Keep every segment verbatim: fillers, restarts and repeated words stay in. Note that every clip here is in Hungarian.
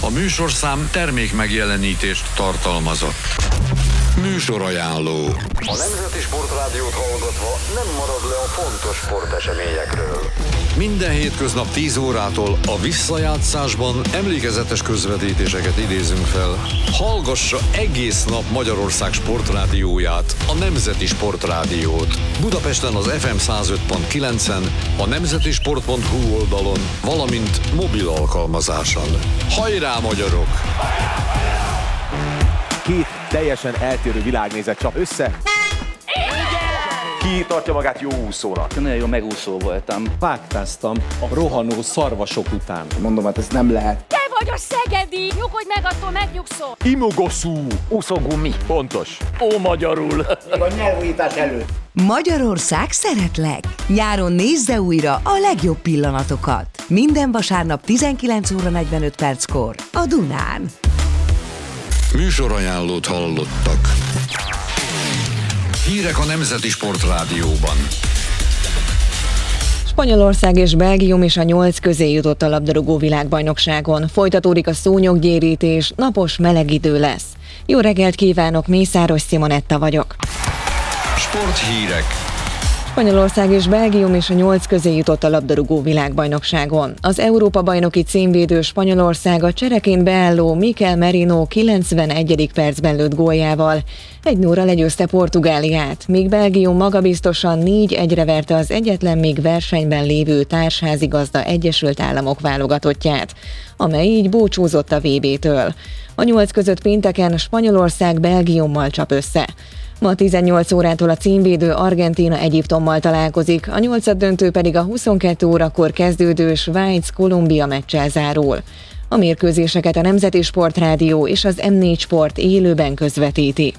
A műsorszám termék megjelenítést tartalmazott. Műsorajánló. A Nemzeti Sportrádiót hallgatva nem marad le a fontos sporteseményekről. Minden hétköznap tíz órától a visszajátszásban emlékezetes közvetítéseket idézünk fel. Hallgassa egész nap Magyarország sportrádióját, a Nemzeti Sportrádiót. Budapesten az ef em száz öt pont kilencen, a nemzetisport pont hu oldalon, valamint mobil alkalmazáson. Hajrá, magyarok! Két teljesen eltérő világnézet csap össze. Ki tartja magát jó úszónak? Nagyon jó megúszó voltam. Vágtáztam a rohanó szarvasok után. Mondom, hát ez nem lehet. Te vagy a szegedi! Nyugodj meg, attól megnyugszol! Imogoszú. Úszógumi. Pontos. Ó, magyarul. A nyelvújítás előtt. Magyarország szeretlek! Nyáron nézze újra a legjobb pillanatokat. Minden vasárnap tizenkilenc óra negyvenöt perckor a Dunán. Műsorajánlót hallottak. Hírek a Nemzeti Sportrádióban. Spanyolország és Belgium is a nyolc közé jutott a labdarúgó világbajnokságon. Folytatódik a szúnyoggyérítés, napos meleg idő lesz. Jó reggelt kívánok, Mészáros Simonetta vagyok. Sporthírek. Spanyolország és Belgium is a nyolc közé jutott a labdarúgó világbajnokságon. Az Európa-bajnoki címvédő Spanyolország a csereként beálló Mikel Merino kilencvenegyedik percben lőtt góljával egy nulla legyőzte Portugáliát, míg Belgium magabiztosan négy egyre verte az egyetlen még versenyben lévő társházigazda Egyesült Államok válogatottját, amely így búcsúzott a vé bé-től. A nyolc között pénteken Spanyolország Belgiummal csap össze. Ma tizennyolc órától a címvédő Argentína Egyiptommal találkozik, a nyolcaddöntő pedig a huszonkettő órakor kezdődő Svájc-Kolumbia meccsel zárul. A mérkőzéseket a Nemzeti Sportrádió és az em négy Sport élőben közvetíti.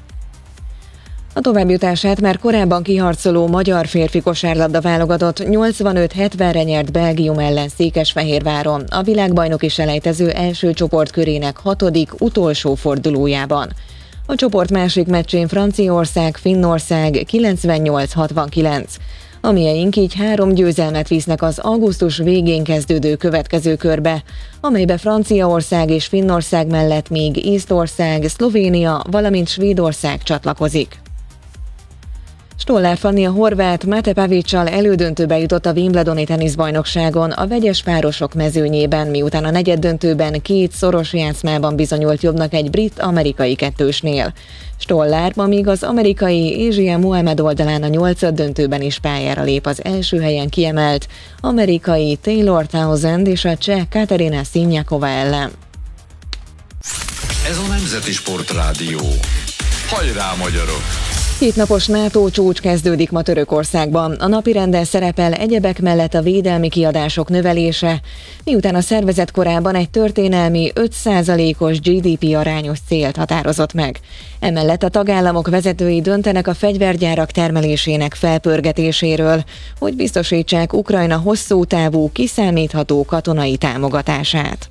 A továbbjutását már korábban kiharcoló magyar férfi kosárlabda válogatott nyolcvanöt hetvenre nyert Belgium ellen Székesfehérváron a világbajnoki selejtező első csoportkörének hatodik utolsó fordulójában. A csoport másik meccsén Franciaország, Finnország kilencvennyolc hatvankilenc. A mieink így három győzelmet visznek az augusztus végén kezdődő következő körbe, amelybe Franciaország és Finnország mellett még Észtország, Szlovénia, valamint Svédország csatlakozik. Stollár Fanni a horvát Mate Pavićsal elődöntőbe jutott a Wimbledoni teniszbajnokságon a vegyes párosok mezőnyében, miután a negyeddöntőben két szoros játszmában bizonyult jobbnak egy brit-amerikai kettősnél. Stollár ma még az amerikai Ázsia Muhammad oldalán a nyolcaddöntőben is pályára lép az első helyen kiemelt amerikai Taylor Townsend és a cseh Katerina Siniakova ellen. Ez a Nemzeti Sportrádió. Hajrá, magyarok! Hétnapos NATO csúcs kezdődik ma Törökországban. A napirenden szerepel egyebek mellett a védelmi kiadások növelése, miután a szervezet korábban egy történelmi öt százalékos gé dé pé arányos célt határozott meg. Emellett a tagállamok vezetői döntenek a fegyvergyárak termelésének felpörgetéséről, hogy biztosítsák Ukrajna hosszú távú, kiszámítható katonai támogatását.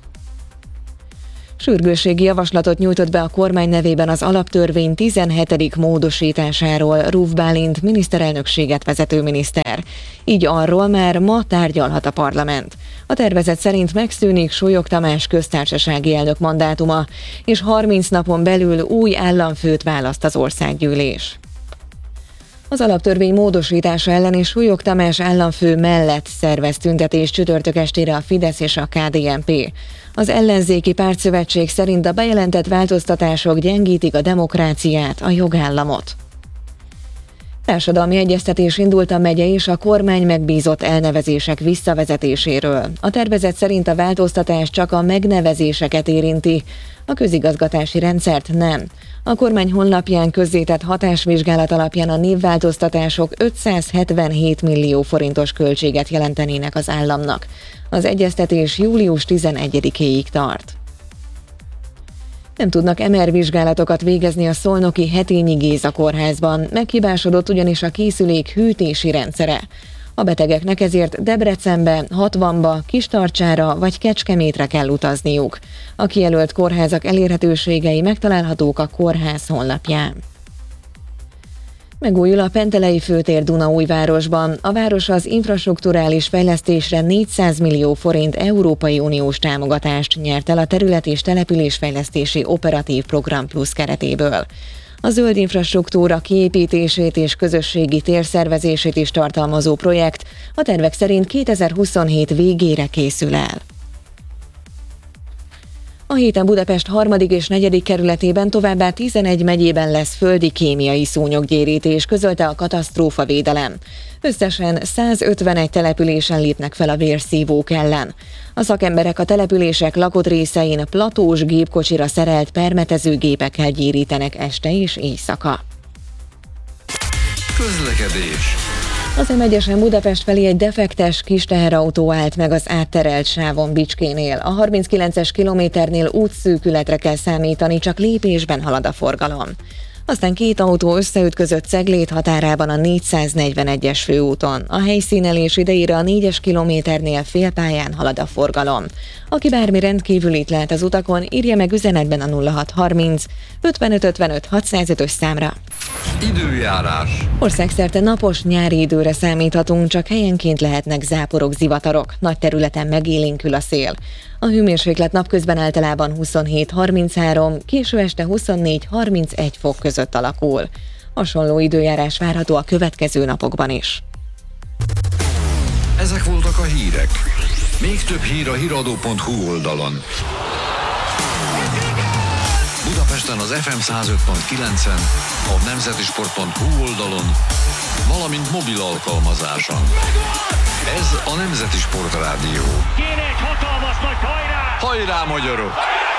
Sürgősségi javaslatot nyújtott be a kormány nevében az alaptörvény tizenhetedik módosításáról Ruf Bálint miniszterelnökséget vezető miniszter. Így arról már ma tárgyalhat a parlament. A tervezet szerint megszűnik Súlyog Tamás köztársasági elnök mandátuma, és harminc napon belül új államfőt választ az országgyűlés. Az alaptörvény módosítása ellen és Súlyog Tamás államfő mellett szervez tüntetést csütörtök estére a Fidesz és a ká dé en pé. Az ellenzéki pártszövetség szerint a bejelentett változtatások gyengítik a demokráciát, a jogállamot. Társadalmi egyeztetés indult a megye és a kormány megbízott elnevezések visszavezetéséről. A tervezet szerint a változtatás csak a megnevezéseket érinti, a közigazgatási rendszert nem. A kormány honlapján közzétett hatásvizsgálat alapján a névváltoztatások ötszázhetvenhét millió forintos költséget jelentenének az államnak. Az egyeztetés július tizenegyedikéig tart. Nem tudnak em er vizsgálatokat végezni a szolnoki Hetényi Géza kórházban, meghibásodott ugyanis a készülék hűtési rendszere. A betegeknek ezért Debrecenbe, Hatvanba, Kistarcsára vagy Kecskemétre kell utazniuk. A kijelölt kórházak elérhetőségei megtalálhatók a kórház honlapján. Megújul a Pentelei főtér Dunaújvárosban. A város az infrastrukturális fejlesztésre négyszáz millió forint Európai Uniós támogatást nyert el a Terület- és Településfejlesztési Operatív Program Plus keretéből. A zöld infrastruktúra kiépítését és közösségi térszervezését is tartalmazó projekt a tervek szerint kétezer-huszonhét végére készül el. A héten Budapest harmadik és negyedik kerületében továbbá tizenegy megyében lesz földi kémiai szúnyoggyérítés, közölte a katasztrófavédelem. Összesen százötvenegy településen lépnek fel a vérszívók ellen. A szakemberek a települések lakott részein platós gépkocsira szerelt permetezőgépekkel gyérítenek este és éjszaka. Közlekedés. Az em egyesen Budapest felé egy defektes kis teherautó állt meg az átterelt sávon Bicskénél. A harminckilences kilométernél útszűkületre kell számítani, csak lépésben halad a forgalom. Aztán két autó összeütközött Ceglét határában a négyszáznegyvenegyes főúton. A helyszínelés idejére a négyes kilométernél félpályán halad a forgalom. Aki bármi rendkívülit lát az utakon, írja meg üzenetben a nulla hat harminc ötvenöt ötvenöt hatszázötös számra. Időjárás. Országszerte napos nyári időre számíthatunk, csak helyenként lehetnek záporok, zivatarok. Nagy területen megélénkül a szél. A hőmérséklet napközben általában huszonhét harminchárom, késő este huszonnégy harmincegy fok között alakul. Hasonló időjárás várható a következő napokban is. Ezek voltak a hírek. Még több hír a híradó pont hu oldalon. Budapesten az ef em száz öt pont kilencen, a nemzetisport pont hu oldalon, valamint mobil alkalmazáson. Ez a Nemzeti Sport Rádió. Kéne egy hatalmas nagy hajrá! Hajrá, magyarok!